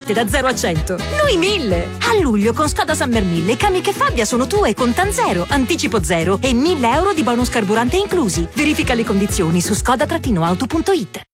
parte da 0 a 100. Noi 1000! A luglio con Skoda Summer 1000 i camion che Fabia sono tue con TAN 0, anticipo 0 e 1.000 euro di bonus carburante inclusi. Verifica le condizioni su skoda-auto.it.